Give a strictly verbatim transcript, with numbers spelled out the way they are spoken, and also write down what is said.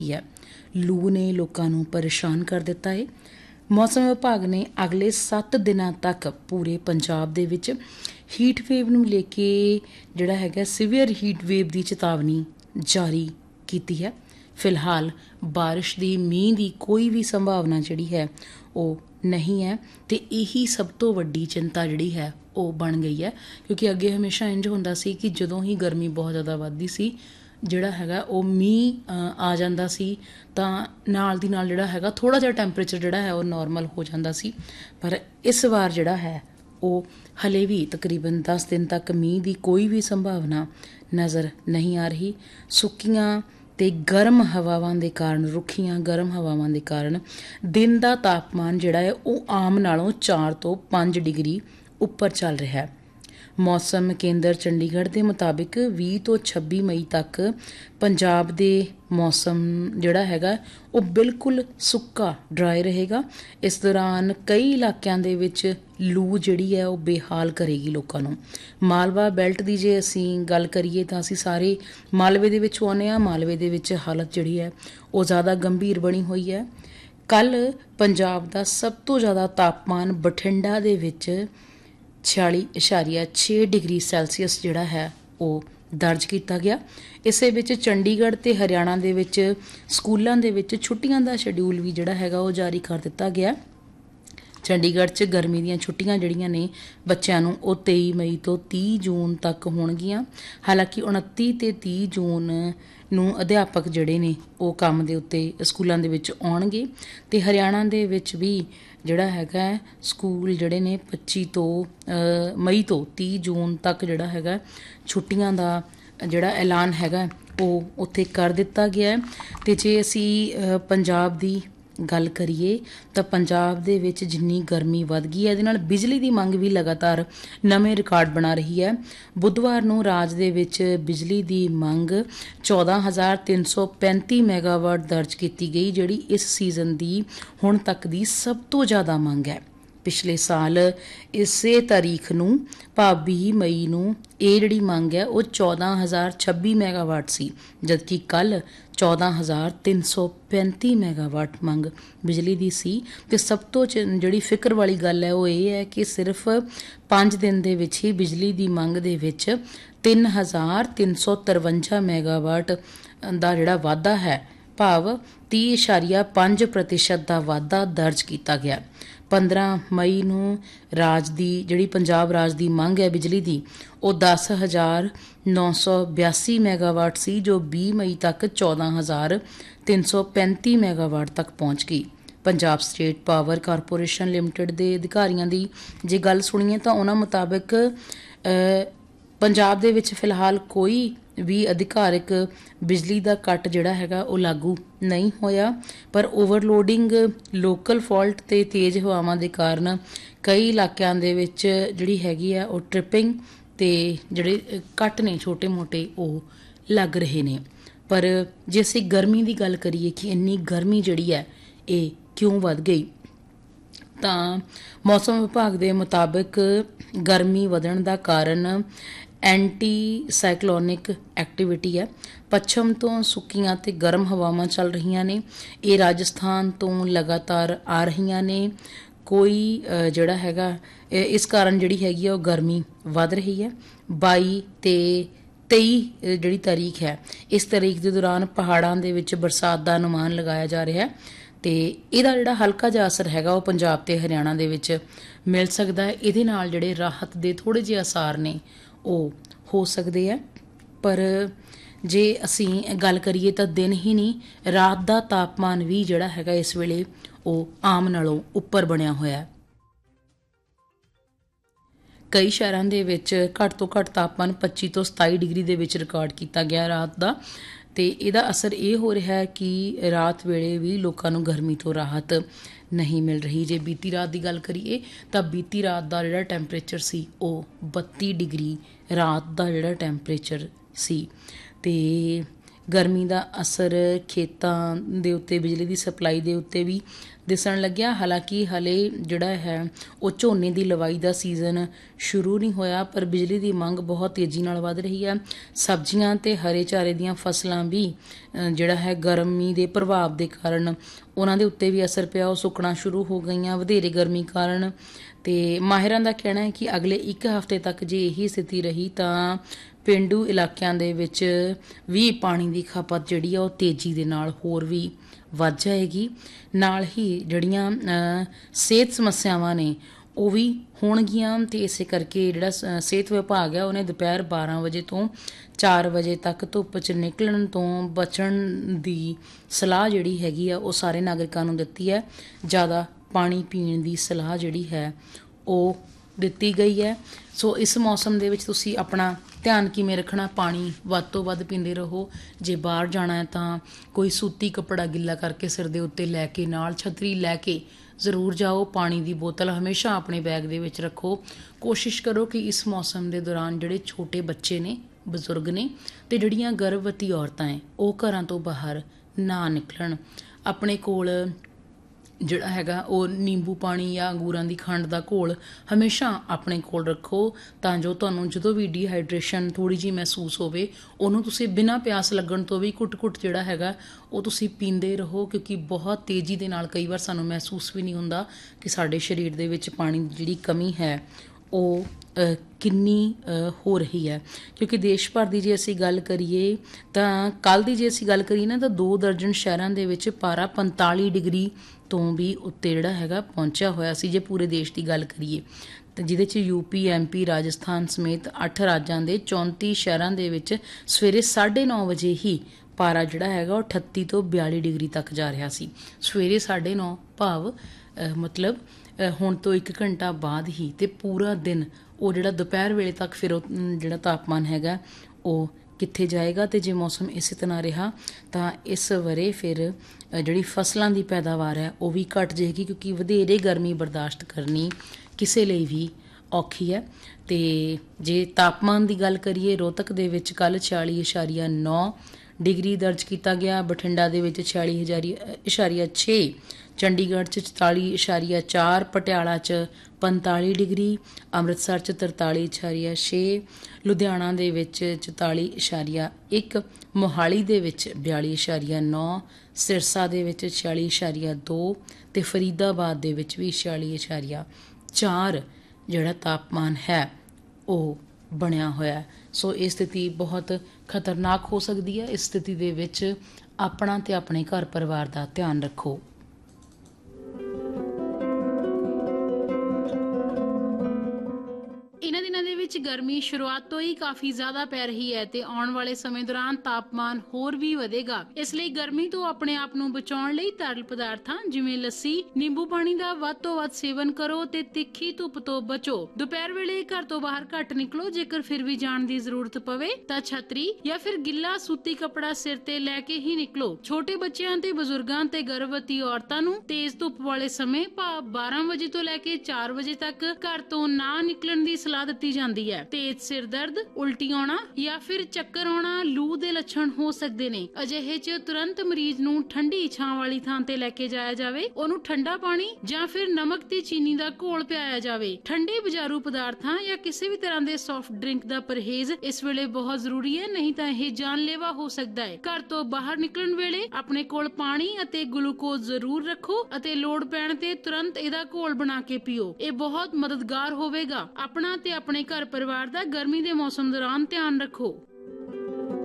ਹੈ। ਲੂ ਨੇ ਲੋਕਾਂ ਨੂੰ ਪਰੇਸ਼ਾਨ ਕਰ ਦਿੱਤਾ ਹੈ। ਮੌਸਮ ਵਿਭਾਗ ਨੇ ਅਗਲੇ ਸੱਤ ਦਿਨਾਂ ਤੱਕ ਪੂਰੇ ਪੰਜਾਬ ਦੇ ਵਿੱਚ ਹੀਟ ਵੇਵ ਨੂੰ ਲੈ ਕੇ ਜਿਹੜਾ ਹੈਗਾ ਸੀਵੀਅਰ ਹੀਟ ਵੇਵ ਦੀ ਚੇਤਾਵਨੀ ਜਾਰੀ ਕੀਤੀ ਹੈ। ਫਿਲਹਾਲ ਬਾਰਿਸ਼ ਦੀ ਮੀਂਹ ਦੀ ਕੋਈ ਵੀ ਸੰਭਾਵਨਾ ਜਿਹੜੀ ਹੈ ਉਹ ਨਹੀਂ ਹੈ ਅਤੇ ਇਹੀ ਸਭ ਤੋਂ ਵੱਡੀ ਚਿੰਤਾ ਜਿਹੜੀ ਹੈ ਉਹ ਬਣ ਗਈ ਹੈ, ਕਿਉਂਕਿ ਅੱਗੇ ਹਮੇਸ਼ਾ ਇੰਝ ਹੁੰਦਾ ਸੀ ਕਿ ਜਦੋਂ ਹੀ ਗਰਮੀ ਬਹੁਤ ਜ਼ਿਆਦਾ ਵੱਧਦੀ ਸੀ ਜਿਹੜਾ ਹੈਗਾ ਉਹ ਮੀਂਹ ਆ ਜਾਂਦਾ ਸੀ ਤਾਂ ਨਾਲ ਦੀ ਨਾਲ ਜਿਹੜਾ ਹੈਗਾ ਥੋੜ੍ਹਾ ਜਿਹਾ ਟੈਂਪਰੇਚਰ ਜਿਹੜਾ ਹੈ ਉਹ ਨੋਰਮਲ ਹੋ ਜਾਂਦਾ ਸੀ। ਪਰ ਇਸ ਵਾਰ ਜਿਹੜਾ ਹੈ ਉਹ ਹਲੇ ਵੀ ਤਕਰੀਬਨ ਦਸ ਦਿਨ ਤੱਕ ਮੀਂਹ ਦੀ ਕੋਈ ਵੀ ਸੰਭਾਵਨਾ ਨਜ਼ਰ ਨਹੀਂ ਆ ਰਹੀ। ਸੁੱਕੀਆਂ ਅਤੇ ਗਰਮ ਹਵਾਵਾਂ ਦੇ ਕਾਰਨ ਰੁੱਖੀਆਂ ਗਰਮ ਹਵਾਵਾਂ ਦੇ ਕਾਰਨ ਦਿਨ ਦਾ ਤਾਪਮਾਨ ਜਿਹੜਾ ਹੈ ਉਹ ਆਮ ਨਾਲੋਂ ਚਾਰ ਤੋਂ ਪੰਜ ਡਿਗਰੀ ਉੱਪਰ ਚੱਲ ਰਿਹਾ ਹੈ। ਮੌਸਮ ਕੇਂਦਰ ਚੰਡੀਗੜ੍ਹ ਦੇ ਮੁਤਾਬਿਕ ਵੀਹ ਤੋਂ ਛੱਬੀ ਮਈ ਤੱਕ ਪੰਜਾਬ ਦੇ ਮੌਸਮ ਜਿਹੜਾ ਹੈਗਾ ਉਹ ਬਿਲਕੁਲ ਸੁੱਕਾ ਡਰਾਈ ਰਹੇਗਾ। ਇਸ ਦੌਰਾਨ ਕਈ ਇਲਾਕਿਆਂ ਦੇ ਵਿੱਚ ਲੂ ਜਿਹੜੀ ਹੈ ਉਹ ਬੇਹਾਲ ਕਰੇਗੀ ਲੋਕਾਂ ਨੂੰ। ਮਾਲਵਾ ਬੈਲਟ ਦੀ ਜੇ ਅਸੀਂ ਗੱਲ ਕਰੀਏ ਤਾਂ ਅਸੀਂ ਸਾਰੇ ਮਾਲਵੇ ਦੇ ਵਿੱਚ ਆਉਂਦੇ ਹਾਂ। ਮਾਲਵੇ ਦੇ ਵਿੱਚ ਹਾਲਤ ਜਿਹੜੀ ਹੈ ਉਹ ਜ਼ਿਆਦਾ ਗੰਭੀਰ ਬਣੀ ਹੋਈ ਹੈ। ਕੱਲ੍ਹ ਪੰਜਾਬ ਦਾ ਸਭ ਤੋਂ ਜ਼ਿਆਦਾ ਤਾਪਮਾਨ ਬਠਿੰਡਾ ਦੇ ਵਿੱਚ ਛਿਆਲੀ ਇਸ਼ਾਰੀਆ ਛੇ ਡਿਗਰੀ ਸੈਲਸੀਅਸ ਜਿਹੜਾ ਹੈ ਉਹ ਦਰਜ ਕੀਤਾ ਗਿਆ। ਇਸੇ ਵਿੱਚ ਚੰਡੀਗੜ੍ਹ ਅਤੇ ਹਰਿਆਣਾ ਦੇ ਵਿੱਚ ਸਕੂਲਾਂ ਦੇ ਵਿੱਚ ਛੁੱਟੀਆਂ ਦਾ ਸ਼ਡਿਊਲ ਵੀ ਜਿਹੜਾ ਹੈਗਾ ਉਹ ਜਾਰੀ ਕਰ ਦਿੱਤਾ ਗਿਆ। ਚੰਡੀਗੜ੍ਹ 'ਚ ਗਰਮੀ ਦੀਆਂ ਛੁੱਟੀਆਂ ਜਿਹੜੀਆਂ ਨੇ ਬੱਚਿਆਂ ਨੂੰ ਉਹ ਤੇਈ ਮਈ ਤੋਂ ਤੀਹ ਜੂਨ ਤੱਕ ਹੋਣਗੀਆਂ। ਹਾਲਾਂਕਿ ਉਨੱਤੀ ਅਤੇ ਤੀਹ ਜੂਨ ਨੂੰ ਅਧਿਆਪਕ ਜਿਹੜੇ ਨੇ ਉਹ ਕੰਮ ਦੇ ਉੱਤੇ ਸਕੂਲਾਂ ਦੇ ਵਿੱਚ ਆਉਣਗੇ ਅਤੇ ਹਰਿਆਣਾ ਦੇ ਵਿੱਚ ਵੀ ਜਿਹੜਾ ਹੈਗਾ ਸਕੂਲ ਜਿਹੜੇ ਨੇ ਪੱਚੀ ਤੋਂ ਮਈ ਤੋਂ ਤੀਹ ਜੂਨ ਤੱਕ ਜਿਹੜਾ ਹੈਗਾ ਛੁੱਟੀਆਂ ਦਾ ਜਿਹੜਾ ਐਲਾਨ ਹੈਗਾ ਉਹ ਉੱਥੇ ਕਰ ਦਿੱਤਾ ਗਿਆ। ਅਤੇ ਜੇ ਅਸੀਂ ਪੰਜਾਬ ਦੀ ਗੱਲ ਕਰੀਏ ਤਾਂ ਪੰਜਾਬ ਦੇ ਵਿੱਚ ਜਿੰਨੀ ਗਰਮੀ ਵੱਧ ਗਈ ਹੈ ਇਹਦੇ ਨਾਲ ਬਿਜਲੀ ਦੀ ਮੰਗ ਵੀ ਲਗਾਤਾਰ ਨਵੇਂ ਰਿਕਾਰਡ ਬਣਾ ਰਹੀ ਹੈ। ਬੁੱਧਵਾਰ ਨੂੰ ਰਾਜ ਦੇ ਵਿੱਚ ਬਿਜਲੀ ਦੀ ਮੰਗ ਚੌਦਾਂ ਹਜ਼ਾਰ ਤਿੰਨ ਸੌ ਪੈਂਤੀ ਮੈਗਾਵਾਟ ਦਰਜ ਕੀਤੀ ਗਈ, ਜਿਹੜੀ ਇਸ ਸੀਜ਼ਨ ਦੀ ਹੁਣ ਤੱਕ ਦੀ ਸਭ ਤੋਂ ਜ਼ਿਆਦਾ ਮੰਗ ਹੈ। ਪਿਛਲੇ ਸਾਲ ਇਸੇ ਤਾਰੀਖ ਨੂੰ ਭਾਵ ਵੀਹ ਮਈ ਨੂੰ ਇਹ ਜਿਹੜੀ ਮੰਗ ਹੈ ਉਹ ਚੌਦਾਂ ਹਜ਼ਾਰ ਛੱਬੀ ਮੈਗਾਵਾਟ ਸੀ, ਜਦਕਿ ਕੱਲ੍ਹ ਚੌਦਾਂ ਹਜ਼ਾਰ ਤਿੰਨ ਸੌ ਪੈਂਤੀ ਮੈਗਾਵਾਟ ਮੰਗ ਬਿਜਲੀ ਦੀ ਸੀ। ਅਤੇ ਸਭ ਤੋਂ ਜਿਹੜੀ ਫਿਕਰ ਵਾਲੀ ਗੱਲ ਹੈ ਉਹ ਇਹ ਹੈ ਕਿ ਸਿਰਫ ਪੰਜ ਦਿਨ ਦੇ ਵਿੱਚ ਹੀ ਬਿਜਲੀ ਦੀ ਮੰਗ ਦੇ ਵਿੱਚ ਤਿੰਨ ਹਜ਼ਾਰ ਤਿੰਨ ਸੌ ਤਰਵੰਜਾ ਮੈਗਾਵਾਟ ਦਾ ਜਿਹੜਾ ਵਾਧਾ ਹੈ, ਭਾਵ ਤੀਹ ਇਸ਼ਾਰੀਆ ਪੰਜ ਪ੍ਰਤੀਸ਼ਤ ਦਾ ਵਾਧਾ ਦਰਜ ਕੀਤਾ ਗਿਆ। ਪੰਦਰਾਂ ਮਈ ਨੂੰ ਰਾਜ ਦੀ ਜਿਹੜੀ ਪੰਜਾਬ ਰਾਜ ਦੀ ਮੰਗ ਹੈ ਬਿਜਲੀ ਦੀ ਉਹ ਦਸ ਹਜ਼ਾਰ ਨੌ ਸੌ ਬਿਆਸੀ ਮੈਗਾਵਾਟ ਸੀ, ਜੋ ਵੀਹ ਮਈ ਤੱਕ ਚੌਦਾਂ ਹਜ਼ਾਰ ਤਿੰਨ ਸੌ ਪੈਂਤੀ ਮੈਗਾਵਾਟ ਤੱਕ ਪਹੁੰਚ ਗਈ। Punjab state power corporation limited ਦੇ ਅਧਿਕਾਰੀਆਂ ਦੀ ਜੇ ਗੱਲ ਸੁਣੀਏ ਤਾਂ ਉਹਨਾਂ ਮੁਤਾਬਕ ਪੰਜਾਬ ਦੇ ਵਿੱਚ ਫਿਲਹਾਲ ਕੋਈ ਵੀ ਅਧਿਕਾਰਿਕ ਬਿਜਲੀ ਦਾ ਕੱਟ ਜਿਹੜਾ ਹੈਗਾ ਉਹ ਲਾਗੂ ਨਹੀਂ ਹੋਇਆ, ਪਰ ਓਵਰਲੋਡਿੰਗ, ਲੋਕਲ ਫਾਲਟ ਅਤੇ ਤੇਜ਼ ਹਵਾਵਾਂ ਦੇ ਕਾਰਨ ਕਈ ਇਲਾਕਿਆਂ ਦੇ ਵਿੱਚ ਜਿਹੜੀ ਹੈਗੀ ਆ ਉਹ ਟ੍ਰਿਪਿੰਗ ਅਤੇ ਜਿਹੜੇ ਕੱਟ ਨੇ ਛੋਟੇ ਮੋਟੇ ਉਹ ਲੱਗ ਰਹੇ ਨੇ। ਪਰ ਜੇ ਅਸੀਂ ਗਰਮੀ ਦੀ ਗੱਲ ਕਰੀਏ ਕਿ ਇੰਨੀ ਗਰਮੀ ਜਿਹੜੀ ਹੈ ਇਹ ਕਿਉਂ ਵੱਧ ਗਈ, ਤਾਂ ਮੌਸਮ ਵਿਭਾਗ ਦੇ ਮੁਤਾਬਕ ਗਰਮੀ ਵਧਣ ਦਾ ਕਾਰਨ ਐਂਟੀ ਸਾਈਕਲੋਨਿਕ ਐਕਟੀਵਿਟੀ ਹੈ। ਪੱਛਮ ਤੋਂ ਸੁੱਕੀਆਂ ਅਤੇ ਗਰਮ ਹਵਾਵਾਂ ਚੱਲ ਰਹੀਆਂ ਨੇ, ਇਹ ਰਾਜਸਥਾਨ ਤੋਂ ਲਗਾਤਾਰ ਆ ਰਹੀਆਂ ਨੇ। ਕੋਈ ਜਿਹੜਾ ਹੈਗਾ ਇਸ ਕਾਰਨ ਜਿਹੜੀ ਹੈਗੀ ਆ ਉਹ ਗਰਮੀ ਵੱਧ ਰਹੀ ਹੈ। ਬਾਈ ਅਤੇ ਤੇਈ ਜਿਹੜੀ ਤਾਰੀਖ ਹੈ, ਇਸ ਤਾਰੀਖ ਦੇ ਦੌਰਾਨ ਪਹਾੜਾਂ ਦੇ ਵਿੱਚ ਬਰਸਾਤ ਦਾ ਅਨੁਮਾਨ ਲਗਾਇਆ ਜਾ ਰਿਹਾ ਅਤੇ ਇਹਦਾ ਜਿਹੜਾ ਹਲਕਾ ਜਿਹਾ ਅਸਰ ਹੈਗਾ ਉਹ ਪੰਜਾਬ ਅਤੇ ਹਰਿਆਣਾ ਦੇ ਵਿੱਚ ਮਿਲ ਸਕਦਾ ਹੈ। ਇਹਦੇ ਨਾਲ ਜਿਹੜੇ ਰਾਹਤ ਦੇ ਥੋੜ੍ਹੇ ਜਿਹੇ ਆਸਾਰ ਨੇ ਉਹ ਹੋ ਸਕਦੇ ਆ। ਪਰ ਜੇ ਅਸੀਂ ਗੱਲ ਕਰੀਏ ਤਾਂ ਦਿਨ ਹੀ ਨਹੀਂ, ਰਾਤ ਦਾ ਤਾਪਮਾਨ ਵੀ ਜਿਹੜਾ ਹੈਗਾ ਇਸ ਵੇਲੇ ਉਹ ਆਮ ਨਾਲੋਂ ਉੱਪਰ ਬਣਿਆ ਹੋਇਆ। ਕਈ ਸ਼ਹਿਰਾਂ ਦੇ ਵਿੱਚ ਘੱਟ ਤੋਂ ਘੱਟ ਤਾਪਮਾਨ ਪੱਚੀ ਤੋਂ ਸਤਾਈ ਡਿਗਰੀ ਦੇ ਵਿੱਚ ਰਿਕਾਰਡ ਕੀਤਾ ਗਿਆ ਰਾਤ ਦਾ, ਅਤੇ ਇਹਦਾ ਅਸਰ ਇਹ ਹੋ ਰਿਹਾ ਹੈ ਕਿ ਰਾਤ ਵੇਲੇ ਵੀ ਲੋਕਾਂ ਨੂੰ ਗਰਮੀ ਤੋਂ ਰਾਹਤ ਨਹੀਂ ਮਿਲ ਰਹੀ। ਜੇ ਬੀਤੀ ਰਾਤ ਦੀ ਗੱਲ ਕਰੀਏ ਤਾਂ ਬੀਤੀ ਰਾਤ ਦਾ ਜਿਹੜਾ ਟੈਂਪਰੇਚਰ ਸੀ ਉਹ ਬੱਤੀ ਡਿਗਰੀ ਰਾਤ ਦਾ ਜਿਹੜਾ ਟੈਂਪਰੇਚਰ ਸੀ। ਅਤੇ ਗਰਮੀ ਦਾ ਅਸਰ ਖੇਤਾਂ ਦੇ ਉੱਤੇ, ਬਿਜਲੀ ਦੀ ਸਪਲਾਈ ਦੇ ਉੱਤੇ ਵੀ ਦਿਸਣ ਲੱਗਿਆ। ਹਾਲਾਂਕਿ ਹਲੇ ਜਿਹੜਾ ਹੈ ਉਹ ਝੋਨੇ ਦੀ ਲਵਾਈ ਦਾ ਸੀਜ਼ਨ ਸ਼ੁਰੂ ਨਹੀਂ ਹੋਇਆ, ਪਰ ਬਿਜਲੀ ਦੀ ਮੰਗ ਬਹੁਤ ਤੇਜ਼ੀ ਨਾਲ ਵੱਧ ਰਹੀ ਹੈ। ਸਬਜ਼ੀਆਂ ਤੇ ਹਰੇ ਚਾਰੇ ਦੀਆਂ ਫਸਲਾਂ ਵੀ ਜਿਹੜਾ ਹੈ ਗਰਮੀ ਦੇ ਪ੍ਰਭਾਵ ਦੇ ਕਾਰਨ ਉਹਨਾਂ ਦੇ ਉੱਤੇ ਵੀ ਅਸਰ ਪਿਆ, ਉਹ ਸੁੱਕਣਾ ਸ਼ੁਰੂ ਹੋ ਗਈਆਂ ਵਧੇਰੇ ਗਰਮੀ ਕਾਰਨ। ਤੇ ਮਾਹਿਰਾਂ ਦਾ ਕਹਿਣਾ ਹੈ ਕਿ ਅਗਲੇ ਇੱਕ ਹਫ਼ਤੇ ਤੱਕ ਜੇ ਇਹੀ ਸਥਿਤੀ ਰਹੀ ਤਾਂ ਪੇਂਡੂ ਇਲਾਕਿਆਂ ਦੇ ਵਿੱਚ ਵੀ ਪਾਣੀ ਦੀ ਖਪਤ ਜਿਹੜੀ ਆ ਉਹ ਤੇਜ਼ੀ ਦੇ ਨਾਲ ਹੋਰ ਵੀ ਵੱਧ ਜਾਏਗੀ। ਨਾਲ ਹੀ ਜਿਹੜੀਆਂ ਸਿਹਤ ਸਮੱਸਿਆਵਾਂ ਨੇ ਉਹ ਵੀ ਹੋਣਗੀਆਂ, ਅਤੇ ਇਸੇ ਕਰਕੇ ਜਿਹੜਾ ਸਿਹਤ ਵਿਭਾਗ ਹੈ ਉਹਨੇ ਦੁਪਹਿਰ ਬਾਰਾਂ ਵਜੇ ਤੋਂ ਚਾਰ ਵਜੇ ਤੱਕ ਧੁੱਪ 'ਚ ਨਿਕਲਣ ਤੋਂ ਬਚਣ ਦੀ ਸਲਾਹ ਜਿਹੜੀ ਹੈਗੀ ਆ ਉਹ ਸਾਰੇ ਨਾਗਰਿਕਾਂ ਨੂੰ ਦਿੱਤੀ ਹੈ। ਜ਼ਿਆਦਾ ਪਾਣੀ ਪੀਣ ਦੀ ਸਲਾਹ ਜਿਹੜੀ ਹੈ ਉਹ ਦਿੱਤੀ ਗਈ ਹੈ। ਸੋ ਇਸ ਮੌਸਮ ਦੇ ਵਿੱਚ ਤੁਸੀਂ ਆਪਣਾ ਧਿਆਨ ਕਿਵੇਂ ਰੱਖਣਾ, ਪਾਣੀ ਵੱਧ ਤੋਂ ਵੱਧ ਪੀਂਦੇ ਰਹੋ। ਜੇ ਬਾਹਰ ਜਾਣਾ ਹੈ ਤਾਂ ਕੋਈ ਸੂਤੀ ਕੱਪੜਾ ਗਿੱਲਾ ਕਰਕੇ ਸਿਰ ਦੇ ਉੱਤੇ ਲੈ ਕੇ, ਨਾਲ ਛਤਰੀ ਲੈ ਕੇ ਜ਼ਰੂਰ ਜਾਓ। ਪਾਣੀ ਦੀ ਬੋਤਲ ਹਮੇਸ਼ਾ ਆਪਣੇ ਬੈਗ ਦੇ ਵਿੱਚ ਰੱਖੋ। ਕੋਸ਼ਿਸ਼ ਕਰੋ ਕਿ ਇਸ ਮੌਸਮ ਦੇ ਦੌਰਾਨ ਜਿਹੜੇ ਛੋਟੇ ਬੱਚੇ ਨੇ, ਬਜ਼ੁਰਗ ਨੇ, ਅਤੇ ਜਿਹੜੀਆਂ ਗਰਭਵਤੀ ਔਰਤਾਂ ਹੈ ਉਹ ਘਰਾਂ ਤੋਂ ਬਾਹਰ ਨਾ ਨਿਕਲਣ। ਆਪਣੇ ਕੋਲ ਜਿਹੜਾ ਹੈਗਾ ਉਹ ਨਿੰਬੂ ਪਾਣੀ ਜਾਂ ਅੰਗੂਰਾਂ ਦੀ ਖੰਡ ਦਾ ਘੋਲ ਹਮੇਸ਼ਾ ਆਪਣੇ ਕੋਲ ਰੱਖੋ, ਤਾਂ ਜੋ ਤੁਹਾਨੂੰ ਜਦੋਂ ਵੀ ਡੀਹਾਈਡਰੇਸ਼ਨ ਥੋੜ੍ਹੀ ਜਿਹੀ ਮਹਿਸੂਸ ਹੋਵੇ ਉਹਨੂੰ ਤੁਸੀਂ ਬਿਨਾਂ ਪਿਆਸ ਲੱਗਣ ਤੋਂ ਵੀ ਘੁੱਟ-ਘੁੱਟ ਜਿਹੜਾ ਹੈਗਾ ਉਹ ਤੁਸੀਂ ਪੀਂਦੇ ਰਹੋ, ਕਿਉਂਕਿ ਬਹੁਤ ਤੇਜ਼ੀ ਦੇ ਨਾਲ ਕਈ ਵਾਰ ਸਾਨੂੰ ਮਹਿਸੂਸ ਵੀ ਨਹੀਂ ਹੁੰਦਾ ਕਿ ਸਾਡੇ ਸਰੀਰ ਦੇ ਵਿੱਚ ਪਾਣੀ ਦੀ ਜਿਹੜੀ ਕਮੀ ਹੈ ਉਹ ਕਿੰਨੀ ਹੋ ਰਹੀ ਹੈ। ਕਿਉਂਕਿ ਦੇਸ਼ ਭਰ ਦੀ ਜੇ ਅਸੀਂ ਗੱਲ ਕਰੀਏ ਤਾਂ ਕੱਲ੍ਹ ਦੀ ਜੇ ਅਸੀਂ ਗੱਲ ਕਰੀਏ ਨਾ ਤਾਂ ਦੋ ਦਰਜਨ ਸ਼ਹਿਰਾਂ ਦੇ ਵਿੱਚ ਪਾਰਾ ਪੰਤਾਲੀ ਡਿਗਰੀ ਤੋਂ ਵੀ ਉੱਤੇ ਜਿਹੜਾ ਹੈਗਾ ਪਹੁੰਚਿਆ ਹੋਇਆ ਸੀ, ਜੇ ਪੂਰੇ ਦੇਸ਼ ਦੀ ਗੱਲ ਕਰੀਏ ਤਾਂ, ਜਿਹਦੇ 'ਚ ਯੂਪੀ, ਐਮਪੀ, ਰਾਜਸਥਾਨ ਸਮੇਤ ਅੱਠ ਰਾਜਾਂ ਦੇ ਚੌਂਤੀ ਸ਼ਹਿਰਾਂ ਦੇ ਵਿੱਚ ਸਵੇਰੇ ਸਾਢੇ ਨੌ ਵਜੇ ਹੀ ਪਾਰਾ ਜਿਹੜਾ ਹੈਗਾ ਉਹ ਅਠੱਤੀ ਤੋਂ ਬਿਆਲੀ ਡਿਗਰੀ ਤੱਕ ਜਾ ਰਿਹਾ ਸੀ। ਸਵੇਰੇ ਸਾਢੇ ਨੌ ਭਾਵ ਮਤਲਬ ਹੁਣ ਤੋਂ ਇੱਕ ਘੰਟਾ ਬਾਅਦ ਹੀ, ਤੇ ਪੂਰਾ ਦਿਨ ਉਹ ਜਿਹੜਾ ਦੁਪਹਿਰ ਵੇਲੇ ਤੱਕ ਫਿਰ ਉਹ ਜਿਹੜਾ ਤਾਪਮਾਨ ਹੈਗਾ ਉਹ ਕਿੱਥੇ ਜਾਏਗਾ। ਅਤੇ ਜੇ ਮੌਸਮ ਇਸੇ ਤਰ੍ਹਾਂ ਰਿਹਾ ਤਾਂ ਇਸ ਵਰੇ ਫਿਰ ਜਿਹੜੀ ਫਸਲਾਂ ਦੀ ਪੈਦਾਵਾਰ ਹੈ ਉਹ ਵੀ ਘੱਟ ਜਾਏਗੀ, ਕਿਉਂਕਿ ਵਧੇਰੇ ਗਰਮੀ ਬਰਦਾਸ਼ਤ ਕਰਨੀ ਕਿਸੇ ਲਈ ਵੀ ਔਖੀ ਹੈ। ਅਤੇ ਜੇ ਤਾਪਮਾਨ ਦੀ ਗੱਲ ਕਰੀਏ, ਰੋਹਤਕ ਦੇ ਵਿੱਚ ਕੱਲ੍ਹ ਛਿਆਲੀ ਇਸ਼ਾਰੀਆ ਨੌ ਡਿਗਰੀ ਦਰਜ ਕੀਤਾ ਗਿਆ, ਬਠਿੰਡਾ ਦੇ ਵਿੱਚ ਛਿਆਲੀ ਹਜ਼ਾਰੀ ਇਸ਼ਾਰੀਆ ਛੇ, ਚੰਡੀਗੜ੍ਹ 'ਚ ਚੁਤਾਲੀ ਇਸ਼ਾਰੀਆ ਚਾਰ, ਪਟਿਆਲਾ 'ਚ ਪੰਤਾਲੀ ਡਿਗਰੀ, ਅੰਮ੍ਰਿਤਸਰ 'ਚ ਤਰਤਾਲੀ ਇਸ਼ਾਰੀਆ ਛੇ, ਲੁਧਿਆਣਾ ਦੇ ਵਿੱਚ ਚੁਤਾਲੀ ਇਸ਼ਾਰੀਆ ਇੱਕ, ਮੋਹਾਲੀ ਦੇ ਵਿੱਚ ਬਿਆਲੀ ਇਸ਼ਾਰੀਆ ਨੌ, ਸਿਰਸਾ ਦੇ ਵਿੱਚ ਛਿਆਲੀ ਇਸ਼ਾਰੀਆ ਦੋ, ਅਤੇ ਫਰੀਦਾਬਾਦ ਦੇ ਵਿੱਚ ਵੀ ਛਿਆਲੀ ਇਸ਼ਾਰੀਆ ਚਾਰ ਜਿਹੜਾ ਤਾਪਮਾਨ ਹੈ ਉਹ ਬਣਿਆ ਹੋਇਆ। ਸੋ ਇਹ ਸਥਿਤੀ ਬਹੁਤ ਖਤਰਨਾਕ ਹੋ ਸਕਦੀ ਹੈ। ਇਸ ਸਥਿਤੀ ਦੇ ਵਿੱਚ ਆਪਣਾ ਤੇ ਆਪਣੇ ਘਰ ਪਰਿਵਾਰ ਦਾ ਧਿਆਨ ਰੱਖੋ। ਇਹਨਾਂ ਦਿਨਾਂ ਦੇ ਵਿੱਚ ਗਰਮੀ ਸ਼ੁਰੂਆਤ ਤੋਂ ਹੀ ਕਾਫੀ ਜ਼ਿਆਦਾ ਪੈ ਰਹੀ ਹੈ ਤੇ ਆਉਣ ਵਾਲੇ ਸਮੇਂ ਦੌਰਾਨ ਤਾਪਮਾਨ ਹੋਰ ਵੀ ਵਧੇਗਾ। ਇਸ ਲਈ ਗਰਮੀ ਤੋਂ ਆਪਣੇ ਆਪ ਨੂੰ ਬਚਾਉਣ ਲਈ ਤਰਲ ਪਦਾਰਥਾਂ ਜਿਵੇਂ ਲੱਸੀ, ਨਿੰਬੂ ਪਾਣੀ ਦਾ ਵੱਧ ਤੋਂ ਵੱਧ ਸੇਵਨ ਕਰੋ ਤੇ ਤਿੱਖੀ ਧੁੱਪ ਤੋਂ ਬਚੋ। ਦੁਪਹਿਰ ਵੇਲੇ ਘਰ ਤੋਂ ਬਾਹਰ ਘੱਟ ਨਿਕਲੋ। ਜੇਕਰ ਫਿਰ ਵੀ ਜਾਣ ਦੀ ਜ਼ਰੂਰਤ ਪਵੇ ਤਾਂ ਛਤਰੀ ਜਾਂ ਫਿਰ ਗਿੱਲਾ ਸੂਤੀ ਕੱਪੜਾ ਸਿਰ ਤੇ ਲੈ ਕੇ ਹੀ ਨਿਕਲੋ। ਛੋਟੇ ਬੱਚਿਆਂ ਤੇ ਬਜ਼ੁਰਗਾਂ ਤੇ ਗਰਭਵਤੀ ਔਰਤਾਂ ਨੂੰ ਤੇਜ਼ ਧੁੱਪ ਵਾਲੇ ਸਮੇਂ ਭਾਵ ਬਾਰਾਂ ਵਜੇ ਤੋਂ ਲੈ ਕੇ ਚਾਰ ਵਜੇ ਤੱਕ ਘਰ ਤੋਂ ਨਾ ਨਿਕਲਣ ਦੀ ਸਲਾਹ ਦਿੱਤੀ ਜਾਂਦੀ ਹੈ। ਤੇਜ਼ ਸਿਰ ਦਰਦ, ਉਲਟੀ ਆਉਣਾ ਜਾਂ ਫਿਰ ਚੱਕਰ ਆਉਣਾ ਲੂ ਦੇ ਲੱਛਣ ਹੋ ਸਕਦੇ ਨੇ। ਅਜਿਹੇ 'ਚ ਤੁਰੰਤ ਮਰੀਜ਼ ਨੂੰ ਠੰਡੀ ਛਾਂ ਵਾਲੀ ਥਾਂ ਤੇ ਲੈ ਕੇ ਜਾਇਆ ਜਾਵੇ। ਉਹਨੂੰ ਠੰਡਾ ਪਾਣੀ ਜਾਂ ਫਿਰ ਨਮਕ ਤੇ ਚੀਨੀ ਦਾ ਘੋਲ ਪਿਆਇਆ ਜਾਵੇ। ਠੰਡੇ ਬਜ਼ਾਰੂ ਪਦਾਰਥਾਂ ਜਾਂ ਕਿਸੇ ਵੀ ਤਰ੍ਹਾਂ ਦੇ ਸੌਫਟ ਡਰਿੰਕ ਦਾ ਪਰਹੇਜ਼ ਇਸ ਵੇਲੇ ਬਹੁਤ ਜ਼ਰੂਰੀ ਹੈ, ਨਹੀਂ ਤਾਂ ਇਹ ਜਾਨਲੇਵਾ ਹੋ ਸਕਦਾ ਹੈ। ਘਰ ਤੋਂ ਬਾਹਰ ਨਿਕਲਣ ਵੇਲੇ ਆਪਣੇ ਕੋਲ ਪਾਣੀ ਅਤੇ ਗਲੂਕੋਜ਼ ਜ਼ਰੂਰ ਰੱਖੋ ਅਤੇ ਲੋੜ ਪੈਣ ਤੇ ਤੁਰੰਤ ਇਹਦਾ ਘੋਲ ਬਣਾ ਕੇ ਪੀਓ। ਇਹ ਬਹੁਤ ਮਦਦਗਾਰ ਹੋਵੇਗਾ। ਆਪਣਾ ਤੇ ਆਪਣੇ ਘਰ ਪਰਿਵਾਰ ਦਾ ਗਰਮੀ ਦੇ ਮੌਸਮ ਦੌਰਾਨ ਧਿਆਨ ਰੱਖੋ।